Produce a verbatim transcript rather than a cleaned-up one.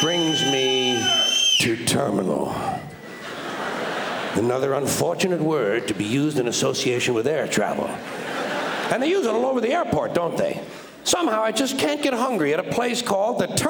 brings me to terminal. Another unfortunate word to be used in association with air travel. And they use it all over the airport, don't they? Somehow I just can't get hungry at a place called the Terminal.